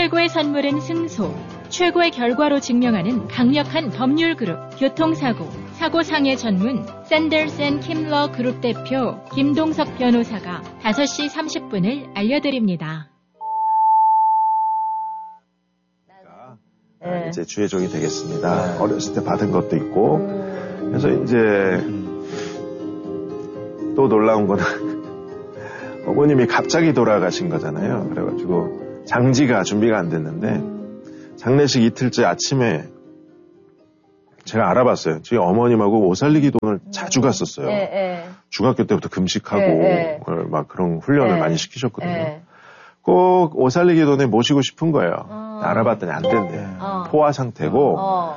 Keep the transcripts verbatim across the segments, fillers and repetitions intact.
최고의 선물은 승소. 최고의 결과로 증명하는 강력한 법률 그룹 교통사고, 사고상해 전문 샌더스 앤 킴러 그룹 대표 김동석 변호사가 다섯 시 삼십 분을 알려드립니다. 네. 이제 주의종이 되겠습니다. 네. 어렸을 때 받은 것도 있고. 음. 그래서 이제 또 놀라운 거는 어머님이 갑자기 돌아가신 거잖아요. 그래가지고 장지가 준비가 안 됐는데 장례식 이틀째 아침에 제가 알아봤어요. 저희 어머님하고 옷 살리기 돈을 자주 갔었어요. 네, 네. 중학교 때부터 금식하고 네, 네. 막 그런 훈련을 네. 많이 시키셨거든요. 네. 꼭 옷 살리기 돈에 모시고 싶은 거예요. 어. 알아봤더니 안 된대. 어. 포화 상태고 어.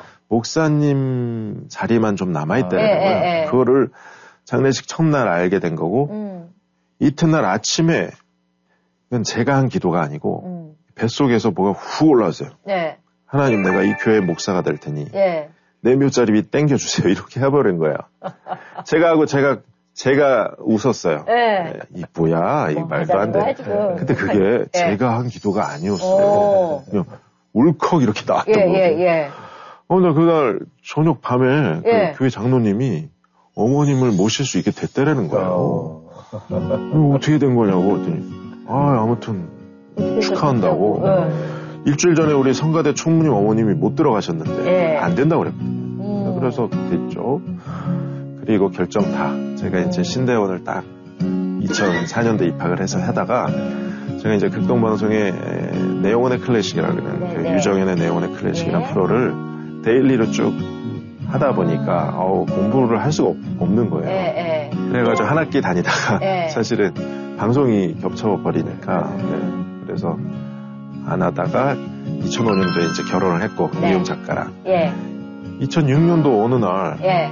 목사님 자리만 좀 남아있다는 어. 거예요. 네, 네. 그거를 장례식 첫날 알게 된 거고 음. 이튿날 아침에 이건 제가 한 기도가 아니고 음. 뱃속에서 뭐가 후 올라왔어요. 네. 하나님 내가 이 교회 목사가 될 테니 네. 내 묘자리 땡겨주세요. 이렇게 해버린 거예요. 제가 하고 제가 제가 웃었어요. 네. 네. 이 뭐야 뭐, 이 말도 안 돼. 근데 그게 네. 제가 한 기도가 아니었어요. 그냥 울컥 이렇게 나왔던 예, 거예요. 예, 예. 어, 나 그날 저녁 밤에 예. 그 교회 장로님이 어머님을 모실 수 있게 됐다라는 거예요. 어. 어떻게 된 거냐고 그랬더니 아 아무튼 축하한다고. 네. 일주일 전에 우리 성가대 총무님 어머님이 못 들어가셨는데 네. 안 된다고 그랬거든요. 음. 그래서 됐죠. 그리고 결정 다. 제가 이제 신대원을 딱 이천사 년도에 입학을 해서 하다가 제가 이제 극동방송의 내용원의 클래식이라는 네, 그 네. 유정현의 내용원의 클래식이라는 네. 프로를 데일리로 쭉 하다 보니까 어우, 공부를 할 수가 없, 없는 거예요. 네, 네. 그래가지고 한 학기 다니다가 네. 사실은 방송이 겹쳐버리니까 네. 그래서 안 하다가 이천오 년도에 이제 결혼을 했고 네. 미용 작가랑 예. 이천육 년도 어느 날 예.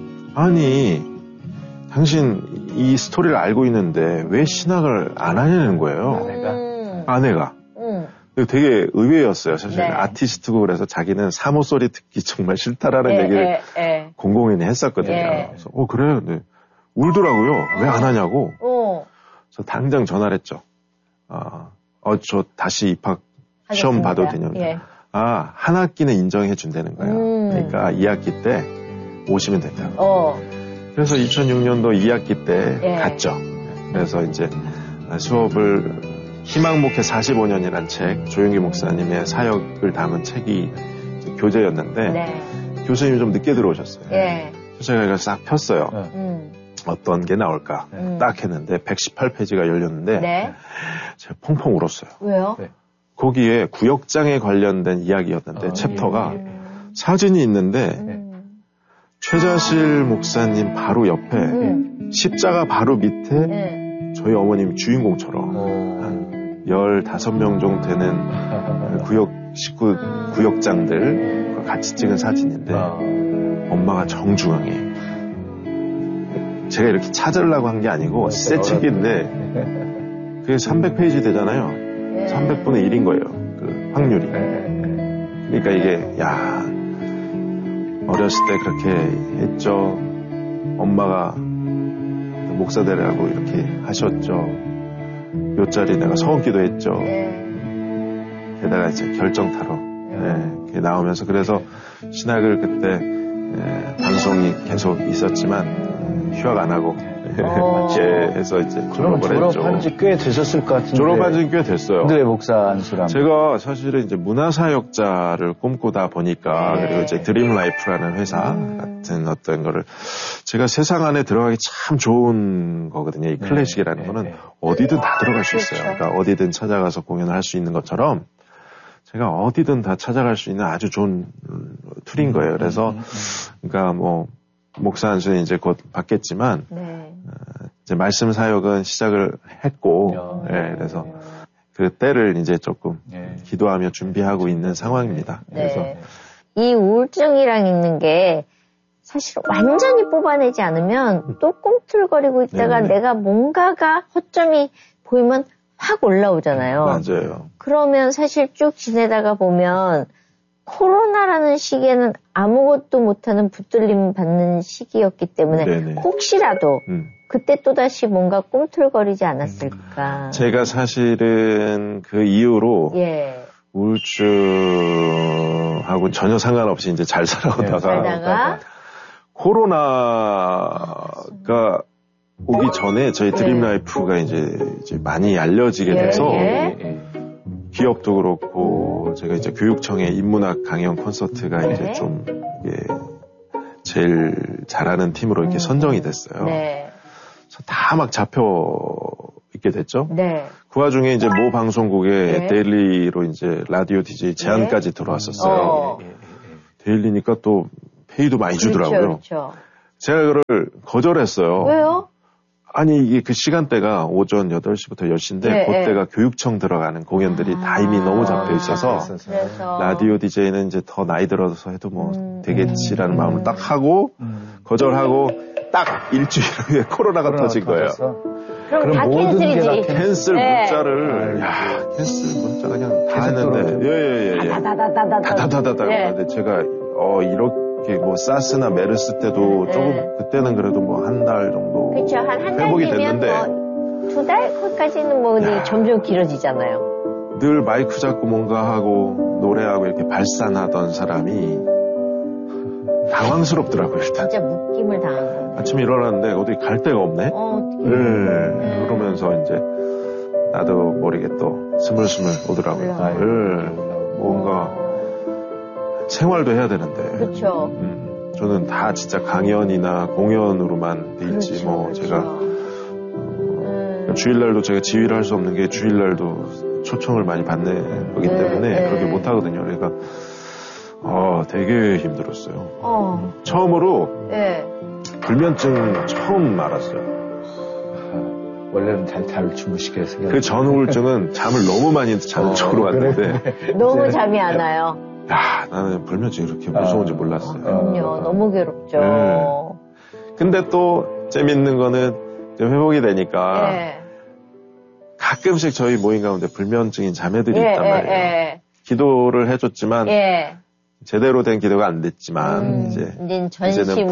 아니 당신 이 스토리를 알고 있는데 왜 신학을 안 하냐는 거예요. 아내가 음. 아내가 음. 되게 의외였어요. 사실 네. 아티스트고 그래서 자기는 사모 소리 듣기 정말 싫다라는 예, 얘기를 예, 예. 공공연히 했었거든요. 예. 그래서 어 그래요. 네. 울더라고요. 왜 안 하냐고. 어. 그래서 당장 전화를 했죠. 아, 어, 저 다시 입학 하겠습니다. 시험 봐도 되냐고. 예. 아, 한 학기는 인정해 준다는 거예요. 음. 그러니까 이 학기 때 오시면 된다고. 어. 그래서 이천육 년도 이 학기 때 예. 갔죠. 그래서 이제 수업을 희망목회 사십오 년이라는 책, 조용기 목사님의 사역을 담은 책이 교재였는데 네. 교수님이 좀 늦게 들어오셨어요. 예. 그래서 제가 이걸 싹 폈어요. 음. 어떤 게 나올까 음. 딱 했는데 백십팔 페이지가 열렸는데 네. 제가 펑펑 울었어요. 왜요? 네. 거기에 구역장에 관련된 이야기였는데 어, 챕터가 음. 사진이 있는데 음. 최자실 목사님 바로 옆에 음. 십자가 바로 밑에 음. 저희 어머님 주인공처럼 오. 한 열다섯 명 정도 되는 구역 식구 구역장들 같이 찍은 사진인데 아. 엄마가 정중앙에 제가 이렇게 찾으려고 한 게 아니고 새 책인데 그게 삼백 페이지 되잖아요. 네. 삼백 분의 일인 거예요. 그 확률이. 그러니까 이게 야 어렸을 때 그렇게 했죠. 엄마가 목사되라고 이렇게 하셨죠. 요짜리 내가 서원기도 했죠. 게다가 이제 결정타로 네, 나오면서 그래서 신학을 그때 네, 방송이 계속 있었지만 휴학 안 하고 어... 예, 해서 이제 그럼 졸업한 지 꽤 되셨을 것 같은데. 졸업한 지 꽤 됐어요. 근데 왜 목사 안수람? 제가 사실은 이제 문화사역자를 꿈꾸다 보니까 네. 그리고 이제 드림라이프라는 회사 음... 같은 어떤 거를 제가 세상 안에 들어가기 참 좋은 거거든요. 이 클래식이라는 네. 거는 네. 어디든 다 들어갈 수 있어요. 그렇죠. 그러니까 어디든 찾아가서 공연을 할 수 있는 것처럼 제가 어디든 다 찾아갈 수 있는 아주 좋은 툴인 거예요. 그래서 그러니까 뭐 목사 안수는 이제 곧 받겠지만 네. 어, 이제 말씀 사역은 시작을 했고 네, 그래서 그 때를 이제 조금 네. 기도하며 준비하고 있는 상황입니다. 네. 그래서 이 우울증이랑 있는 게 사실 완전히 뽑아내지 않으면 또 꿈틀거리고 있다가 네. 내가 뭔가가 허점이 보이면 확 올라오잖아요. 맞아요. 그러면 사실 쭉 지내다가 보면 코로나라는 시기에는 아무것도 못하는 붙들림 받는 시기였기 때문에 네네. 혹시라도 음. 그때 또다시 뭔가 꿈틀거리지 않았을까. 제가 사실은 그 이후로 예. 우울증하고 전혀 상관없이 이제 잘 살아오다가 살다가 코로나가 오기 전에 저희 드림라이프가 이제, 이제 많이 알려지게 돼서 예, 예. 기업도 그렇고 제가 이제 교육청의 인문학 강연 콘서트가 네. 이제 좀 이게 제일 잘하는 팀으로 이렇게 음. 선정이 됐어요. 네. 그래서 다 막 잡혀 있게 됐죠. 네. 그 와중에 이제 모 방송국에 네. 데일리로 이제 라디오 디제이 제안까지 들어왔었어요. 어. 데일리니까 또 페이도 많이 주더라고요. 그렇죠. 제가 그걸 거절했어요. 왜요? 아니 이게 그 시간대가 오전 여덟 시부터 열 시인데 네, 그때가 교육청 들어가는 공연들이 아. 다 이미 너무 잡혀 있어서 그래서 라디오 디제이는 이제 더 나이 들어서 해도 뭐 음, 되겠지라는 음, 마음을 딱 하고 음. 거절하고 딱 일주일 후에 코로나가 터진 거예요. 그럼, 그럼 다 모든 게 다 캔슬이지. 캔슬 네. 문자를 야 캔슬 문자 그냥 다 했는데 예예예 예, 예. 다다다다다다. 다다다다다 네. 근데 제가 어 이렇게 뭐 사스나 메르스 때도 네. 조금 그때는 그래도 뭐 한 달 정도 그렇죠. 한 한 달 회복이 뒤면 됐는데 뭐 두 달? 거기까지는 뭐 근데 야. 점점 길어지잖아요. 늘 마이크 잡고 뭔가 하고 노래하고 이렇게 발산하던 사람이 당황스럽더라고요 일단. 진짜 묶임을 당한 거. 아침에 일어났는데 어디 갈 데가 없네. 어, 어떡해. 네. 네. 그러면서 이제 나도 모르게 또 스물스물 오더라고요. 올라와요. 네. 뭔가 생활도 해야 되는데. 그렇죠. 음, 저는 다 진짜 강연이나 공연으로만 돼 있지. 그렇죠, 뭐 그렇죠. 제가 음. 주일날도 제가 지휘를 할 수 없는 게 주일날도 초청을 많이 받는 거기 네, 때문에 네. 그렇게 못 하거든요. 그러니까 어, 되게 힘들었어요. 어, 처음으로 예. 불면증 처음 알았어요. 원래는 잘, 잘 주무시게 생겼 그 전 우울증은 잠을 너무 많이 자는 어, 쪽으로 그래. 왔는데 너무 잠이 안 와요. 야 나는 불면증이 이렇게 무서운지 어. 몰랐어요. 그럼요. 어. 너무 괴롭죠. 네. 근데 또 재밌는 거는 이제 회복이 되니까 예. 가끔씩 저희 모임 가운데 불면증인 자매들이 예, 있단 예, 말이에요. 예. 기도를 해줬지만 예. 제대로 된 기도가 안 됐지만 음, 이제 이제는 이제는 전심으로.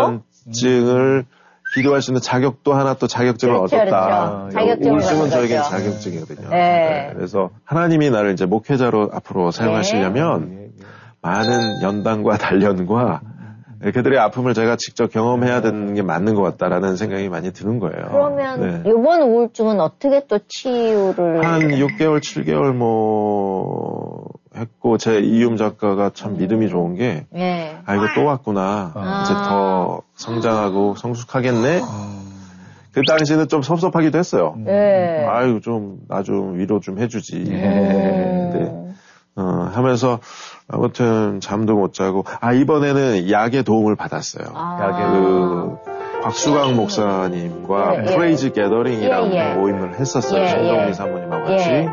불면증을 기도할 수 있는 자격도 하나 또 자격증을 그렇죠, 얻었다. 그렇죠. 자격증을 우울증은 얻은 저에겐 거죠. 자격증이거든요. 네. 네, 그래서 하나님이 나를 이제 목회자로 앞으로 사용하시려면 예, 예. 많은 연단과 단련과 그들의 아픔을 제가 직접 경험해야 되는 게 맞는 것 같다라는 생각이 많이 드는 거예요. 그러면 네. 이번 우울증은 어떻게 또 치유를 한 육 개월, 칠 개월 뭐 했고 제 이윤 작가가 참 믿음이 좋은 게 예. 아 이거 또 왔구나. 아. 이제 더 성장하고 성숙하겠네. 그 당시에는 좀 섭섭하기도 했어요. 예. 아유 좀 나 좀 위로 좀 해주지. 음. 네. 어, 하면서 아무튼 잠도 못 자고 아 이번에는 약의 도움을 받았어요. 아. 약의 그 곽수강 목사님과 예, 예. 프레이즈 게더링이라는 예, 예. 모임을 했었어요. 예, 신정미 예. 사모님하고 같이. 예.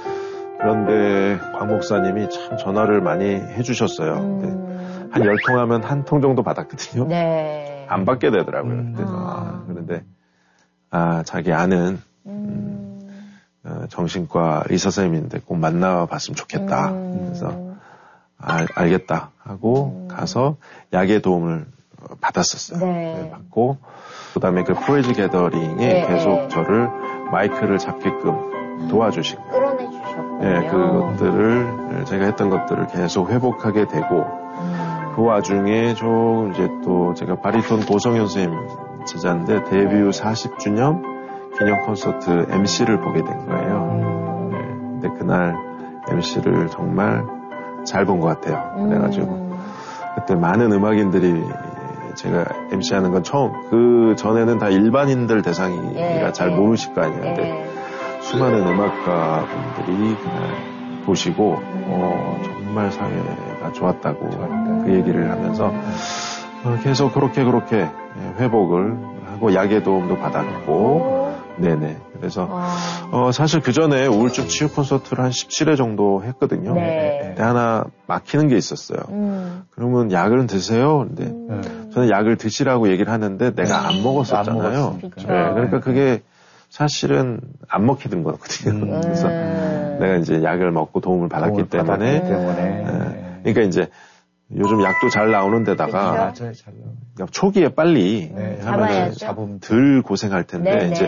그런데 곽 목사님이 참 전화를 많이 해주셨어요. 근데 음. 한 열 통 하면 한 통 정도 받았거든요. 네. 안 받게 되더라고요. 음. 그래서 아. 아, 그런데 아 자기 아는 음. 어, 정신과 의사 선생님인데 꼭 만나봤으면 좋겠다. 음. 그래서 아, 알겠다 하고 음. 가서 약의 도움을 받았었어요. 네. 네, 받고 그다음에 그 프레이즈 게더링에 네, 계속 네. 저를 마이크를 잡게끔 도와주신 거예요. 끌어내 주셨군요. 예, 그것들을 제가 했던 것들을 계속 회복하게 되고 음. 그 와중에 좀 이제 또 제가 바리톤 고성현 선생님 제자인데 데뷔 사십 주년 기념 콘서트 엠씨를 보게 된 거예요. 네, 근데 그날 엠씨를 정말 잘 본 것 같아요. 그래가지고 음. 그때 많은 음악인들이 제가 엠씨하는 건 처음 그 전에는 다 일반인들 대상이라 예, 잘 예. 모르실 거 아니에요. 근데 예. 수많은 음악가분들이 그날 보시고 어, 정말 사회가 좋았다고 좋았다. 그 얘기를 하면서 어, 계속 그렇게 그렇게 회복을 하고 약의 도움도 받았고 네네 그래서 어. 어, 사실 그 전에 우울증 치유 콘서트를 한 십칠 회 정도 했거든요. 네. 근데 하나 막히는 게 있었어요. 음. 그러면 약을 드세요. 근데 음. 저는 약을 드시라고 얘기를 하는데 내가 안 먹었었잖아요. 안 먹었으니까. 그쵸. 네, 그러니까 그게 사실은 안 먹히는 거거든요. 음. 그래서 음. 내가 이제 약을 먹고 도움을 받았기 도움을 때문에, 받았기 때문에. 네. 그러니까 이제 요즘 약도 잘 나오는 데다가 맞아요, 잘 나와요. 그러니까 초기에 빨리 네. 하면 잡아야죠. 잡으면 덜 고생할 텐데 네, 이제 네.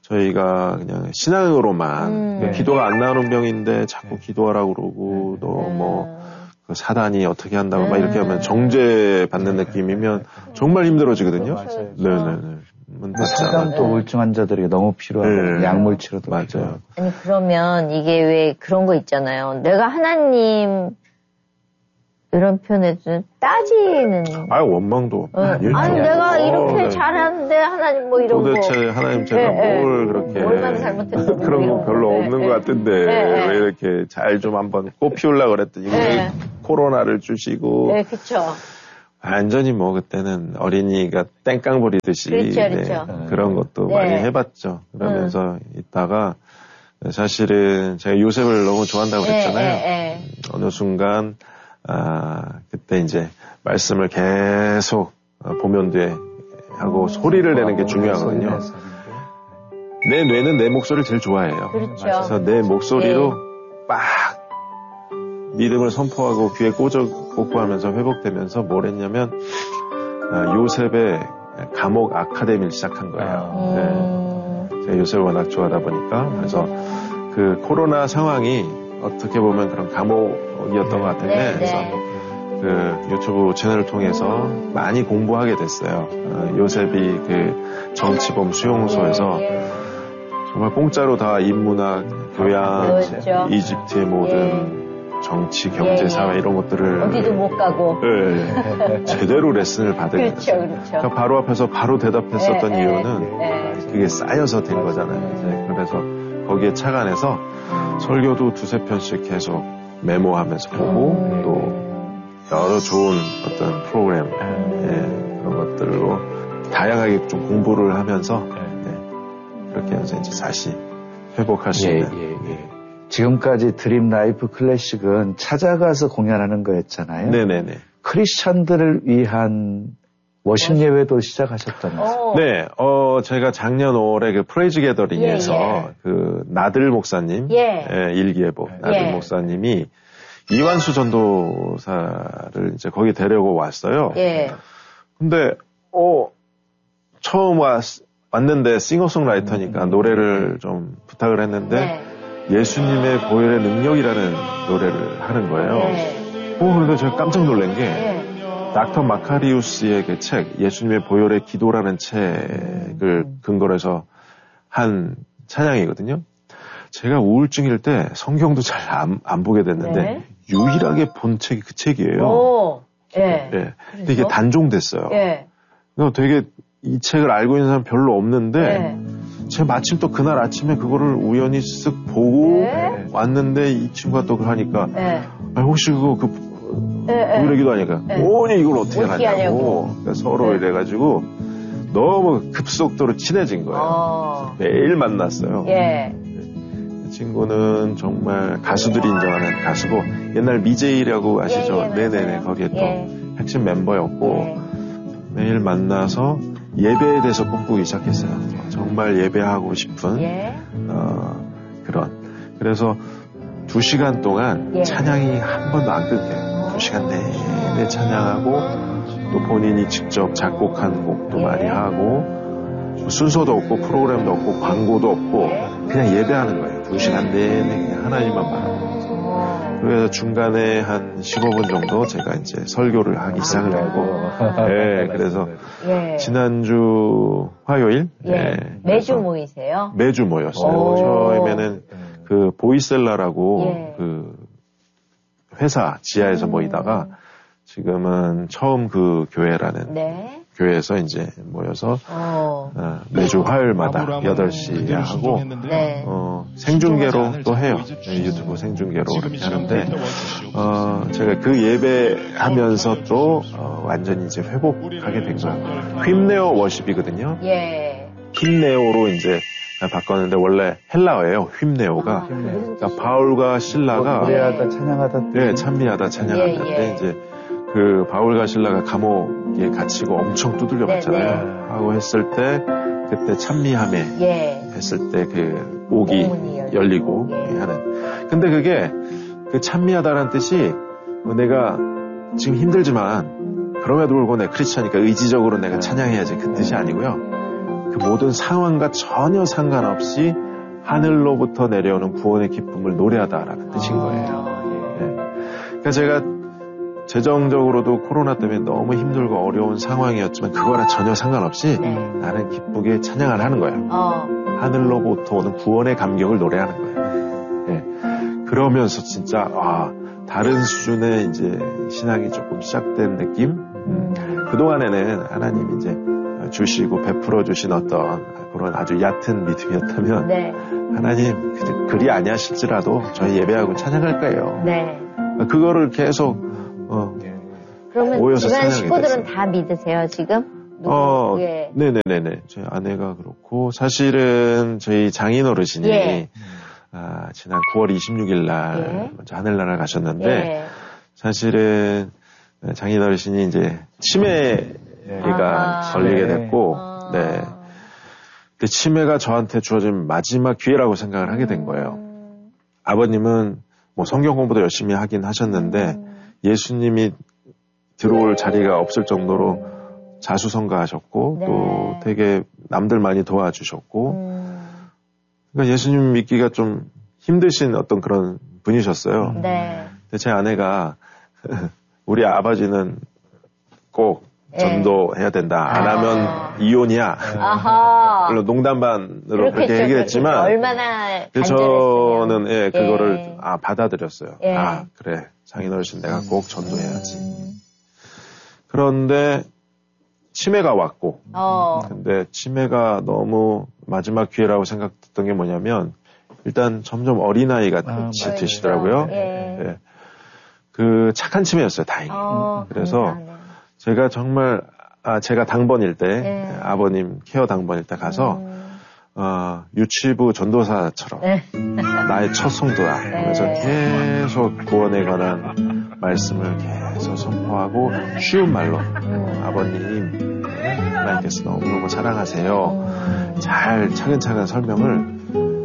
저희가 그냥 신앙으로만 음. 기도가 안 나오는 병인데 자꾸 기도하라고 그러고 또 뭐 그 사단이 어떻게 한다고 막 이렇게 하면 정죄 받는 느낌이면 정말 힘들어지거든요. 맞아요. 네네네. 사단도 우울증 환자들에게 너무 필요하고 네. 약물 치료도 맞아요. 필요하고. 아니 그러면 이게 왜 그런 거 있잖아요. 내가 하나님 이런 표현에서 따지는. 아 원망도 어. 아니, 아니 내가 어, 이렇게 네. 잘하는데 하나님 뭐 이런 도대체 거. 하나님 제가 네, 뭘 네. 그렇게 얼마나 잘못했는지 그런 거 이런 별로 거. 없는 네, 것 같은데 네, 네. 왜 이렇게 잘 좀 한번 꽃피우려고 그랬더니 네. 코로나를 주시고 네, 그쵸. 완전히 뭐 그때는 어린이가 땡깡 부리듯이 그렇죠, 네, 그렇죠. 그런 것도 네. 많이 해봤죠. 그러면서 있다가 사실은 제가 요셉을 너무 좋아한다고 그랬잖아요. 네, 네, 네. 어느 순간 아 그때 이제 말씀을 계속 보면 돼 하고 음. 소리를 내는 게 중요하거든요. 내 뇌는 내 목소리를 제일 좋아해요. 그렇죠. 그래서 내 목소리로 막 믿음을 선포하고 귀에 꽂아 꽂고 하면서 회복되면서 뭘 했냐면 아, 요셉의 감옥 아카데미를 시작한 거예요. 음. 네. 제가 요셉을 워낙 좋아하다 보니까 그래서 그 코로나 상황이 어떻게 보면 그런 감옥이었던 것 같은데 네, 그래서 네. 그 유튜브 채널을 통해서 많이 공부하게 됐어요. 어, 요셉이 그 정치범 수용소에서 예, 정말 공짜로 다 인문학, 교양, 그렇죠. 이집트의 모든 정치, 경제, 예, 사회 예. 이런 것들을 어디도 못 가고. 네, 제대로 레슨을 받은 그렇죠, 거죠. 그렇죠. 그러니까 바로 앞에서 바로 대답했었던 예, 예, 이유는 예. 그게 쌓여서 된 거잖아요. 이제 그래서 거기에 착안해서 설교도 두세 편씩 계속 메모하면서 보고 음. 또 여러 좋은 어떤 프로그램 예, 그런 것들로 다양하게 좀 공부를 하면서 네, 그렇게 해서 이제 다시 회복할 수 예, 있는 예, 예. 지금까지 드림 라이프 클래식은 찾아가서 공연하는 거였잖아요. 네네네. 크리스천들을 위한 워십 예배도 시작하셨다면서요. 어. 네, 어, 제가 작년 오월에 그 프레이즈 게더링에서 예, 예. 그 나들 목사님, 예. 예, 일기예보 나들 예. 목사님이 이완수 전도사를 이제 거기 데려고 왔어요. 예. 근데 어 처음 왔, 왔는데 싱어송라이터니까 음. 노래를 좀 부탁을 했는데 네. 예수님의 보혈의 능력이라는 노래를 하는 거예요. 네. 어, 그런데 제가 깜짝 놀란 게 네. 닥터 마카리우스의 그 책, 예수님의 보혈의 기도라는 책을 근거로 해서 한 찬양이거든요. 제가 우울증일 때 성경도 잘 안 안 보게 됐는데 네. 유일하게 본 책이 그 책이에요. 오. 예. 예. 근데 이게 단종됐어요. 예. 그래서 되게 이 책을 알고 있는 사람 별로 없는데 네. 제가 마침 또 그날 아침에 그거를 우연히 쓱 보고 네. 왔는데 이 친구가 또 하니까 예. 아, 혹시 그거 그 예. 보혈의 기도 하니까 네. 뭐니 이걸 어떻게 어떻게 하냐고 하냐고. 그러니까 서로 네. 이래가지고 너무 급속도로 친해진 거예요. 어. 매일 만났어요. 예. 이 친구는 정말 가수들이 인정하는 가수고 옛날 미제이라고 아시죠? 예, 예, 네네네 맞아요. 거기에 또 예. 핵심 멤버였고 예. 매일 만나서 예배에 대해서 꿈꾸기 시작했어요. 정말 예배하고 싶은 예. 어, 그런 그래서 두 시간 동안 예. 찬양이 한 번도 안 끊겨요. 두 시간 내내 찬양하고 또 본인이 직접 작곡한 곡도 예. 많이 하고 순서도 없고 프로그램도 없고 광고도 없고 그냥 예배하는 거예요. 두 시간 내내 그냥 하나님만 바라보고 그래서 중간에 한 십오 분 정도 제가 이제 설교를 하기 시작을 하고 예, 그래서 예. 지난주 화요일 예. 예, 매주 그래서 모이세요? 매주 모였어요. 오. 처음에는 그 보이셀라라고 예. 그 회사 지하에서 음. 모이다가 지금은 처음 그 교회라는 네. 교회에서 이제 모여서 어. 어, 매주 화요일마다 여덟 시에 하고 네. 어, 생중계로 또 해요. 네, 유튜브 생중계로 이렇게 하는데 어, 제가 그 예배하면서 또 어, 완전히 이제 회복하게 된 거예요. 힘내어 워십이거든요. 예. 힘내어로 이제 바꿨는데 원래 헬라어예요. 힘내어가. 아, 그러니까 바울과 신라가 노래하다 찬양하다 네, 찬미하다 찬양하는데 예, 예. 이제 그 바울과 신라가 감옥에 갇히고 엄청 두들려 맞잖아요. 네, 하고 했을 때 그때 찬미함에 예. 했을 때 그 옥이 옥문이 열리고. 열리고 예. 하는. 근데 그게 그 찬미하다라는 뜻이 내가 지금 힘들지만 그럼에도 불구하고 내가 크리스찬이니까 의지적으로 내가 찬양해야지 그 뜻이 아니고요. 그 모든 상황과 전혀 상관없이 하늘로부터 내려오는 구원의 기쁨을 노래하다라는 뜻인 거예요. 네. 그러니까 제가 재정적으로도 코로나 때문에 너무 힘들고 어려운 상황이었지만 그거랑 전혀 상관없이 네. 나는 기쁘게 찬양을 하는 거예요. 어. 하늘로부터 오는 구원의 감격을 노래하는 거예요. 네. 그러면서 진짜 아, 다른 수준의 이제 신앙이 조금 시작된 느낌. 음. 그동안에는 하나님이 이제 주시고 베풀어 주신 어떤 그런 아주 얕은 믿음이었다면 네. 하나님 그리 아니하실지라도 저희 예배하고 찬양할 거예요. 네. 그거를 계속 어, 그러면 집안 식구들은 다 믿으세요 지금? 누구? 어, 예. 네네네네. 저희 아내가 그렇고 사실은 저희 장인 어르신이 예. 아, 지난 구월 이십육일 날 예. 먼저 하늘나라 가셨는데 예. 사실은 장인 어르신이 이제 치매가 아. 걸리게 됐고, 아. 네. 그 치매가 저한테 주어진 마지막 기회라고 생각을 하게 된 거예요. 음. 아버님은 뭐 성경 공부도 열심히 하긴 하셨는데 음. 예수님이 들어올 자리가 없을 정도로 자수성가하셨고 네. 또 되게 남들 많이 도와주셨고 음. 그러니까 예수님 믿기가 좀 힘드신 어떤 그런 분이셨어요. 네. 근데 제 아내가 우리 아버지는 꼭 전도해야 된다. 안 아. 하면 이혼이야. 아하. 물론 농담 반으로 그렇겠죠, 그렇게 얘기를 했지만 그렇겠죠. 얼마나 저는 예, 그거를 예. 아, 받아들였어요. 예. 아 그래 장인어르신 내가 꼭 전도해야지. 음. 그런데 치매가 왔고 어. 근데 치매가 너무 마지막 기회라고 생각했던 게 뭐냐면 일단 점점 어린아이 같이 아, 되시더라고요. 예. 예. 그 착한 치매였어요, 다행히. 어, 그래서 감사하네. 제가 정말 아 제가 당번일 때 예. 아버님 케어 당번일 때 가서 음. 어, 유치부 전도사처럼 네. 나의 첫 성도다. 그래서 네. 계속 구원에 관한 말씀을 계속 선포하고 쉬운 말로 음. 아버님 하나님께서 너무너무 사랑하세요. 음. 잘 차근차근 설명을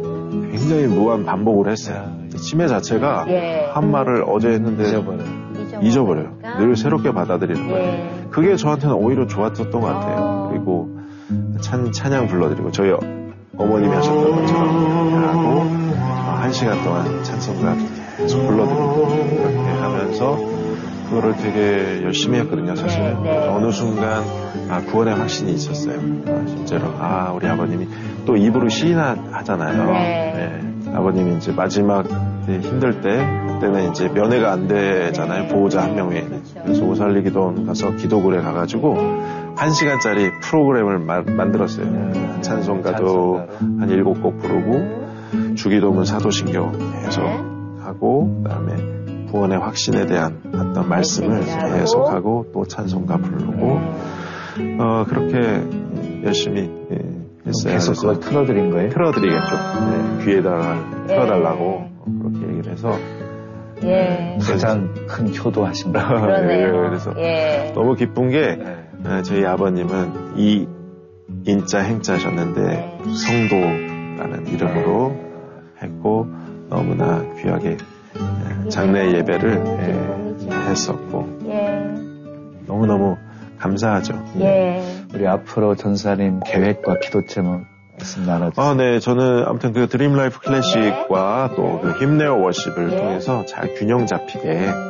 굉장히 무한 반복을 했어요. 치매 자체가 예. 한 말을 어제 했는데 잊어버려. 잊어버려요. 늘 새롭게 받아들이는 거예요. 예. 그게 저한테는 오히려 좋았던 것 같아요. 어. 그리고 찬, 찬양 불러드리고 저희 어머님이 하셨던 것처럼 하고 한 시간 동안 찬송가 계속 불러드리고 이렇게 하면서 그거를 되게 열심히 했거든요. 사실 네, 네. 어느 순간 아, 구원의 확신이 있었어요. 아, 실제로 아 우리 아버님이 또 입으로 시인하 하잖아요. 네. 네. 아버님이 이제 마지막 힘들 때 그때는 이제 면회가 안 되잖아요. 네. 보호자 한 명이. 그렇죠. 그래서 오살리기도원 가서 기도굴에 가가지고 한 시간짜리 프로그램을 마, 만들었어요. 네. 찬송가도 찬송가로. 한 일곱 곡 부르고 주기도문 사도신경 계속 네. 하고 그다음에 구원의 확신에 대한 어떤 말씀을 말씀 계속하고 또 찬송가 부르고 네. 어, 그렇게 열심히 예, 했어요. 계속 그걸 틀어드린 거예요? 틀어드리겠죠. 네, 귀에다가 네. 틀어달라고 그렇게 얘기를 해서 예. 가장 큰 효도하신 거. 그러네요. 예, 그래서 예. 너무 기쁜 게 네. 예, 저희 아버님은 이 인자 행자셨는데 네. 성도라는 이름으로 했고 너무나 귀하게 예, 장례 예배를 예, 했었고 예. 너무너무 감사하죠. 예. 우리 앞으로 전사님 계획과 기도 제목 말씀 나눠주세요. 아, 네. 저는 아무튼 그 드림 라이프 클래식과 또 그 힘내어 워십을 네. 통해서 잘 균형 잡히게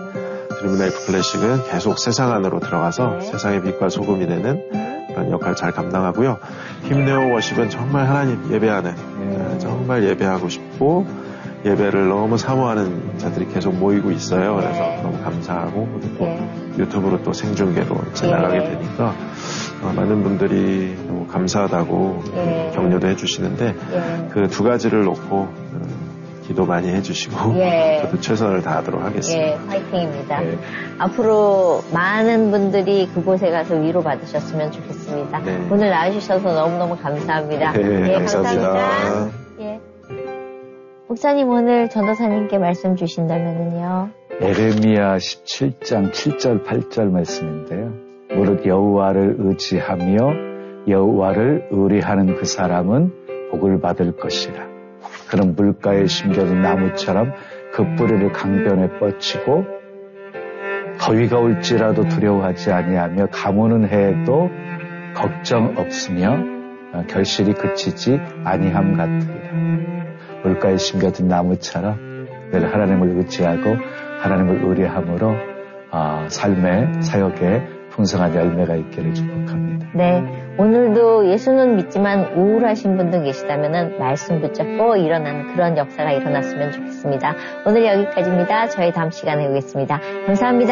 드림 라이프 클래식은 계속 세상 안으로 들어가서 네. 세상의 빛과 소금이 되는 그런 역할을 잘 감당하고요. 힘내어 워십은 정말 하나님 예배하는 어, 정말 예배하고 싶고 예배를 너무 사모하는 자들이 계속 모이고 있어요. 그래서 네. 너무 감사하고 또 네. 유튜브로 또 생중계로 이제 네. 나가게 되니까 어, 많은 분들이 너무 감사하다고 네. 격려도 해주시는데 예. 그 두 가지를 놓고 어, 기도 많이 해주시고 예. 저도 최선을 다하도록 하겠습니다. 예, 화이팅입니다. 네. 앞으로 많은 분들이 그곳에 가서 위로받으셨으면 좋겠습니다. 네. 오늘 나와주셔서 너무너무 감사합니다. 네, 예, 감사합니다. 예. 목사님 오늘 전도사님께 말씀 주신다면요. 에레미야 십칠 장 칠 절 팔 절 말씀인데요. 무릇 여호와를 의지하며 여호와를 의뢰하는 그 사람은 복을 받을 것이라. 그는 물가에 심겨진 나무처럼 그 뿌리를 강변에 뻗치고 더위가 올지라도 두려워하지 아니하며 가무는 해에도 걱정 없으며 결실이 그치지 아니함 같으리라. 물가에 심겨진 나무처럼 늘 하나님을 의지하고 하나님을 의뢰함으로 어, 삶의 사역에 풍성한 열매가 있기를 축복합니다. 네, 오늘도 예수는 믿지만 우울하신 분도 계시다면 말씀 붙잡고 일어나는 그런 역사가 일어났으면 좋겠습니다. 오늘 여기까지입니다. 저희 다음 시간에 오겠습니다. 감사합니다.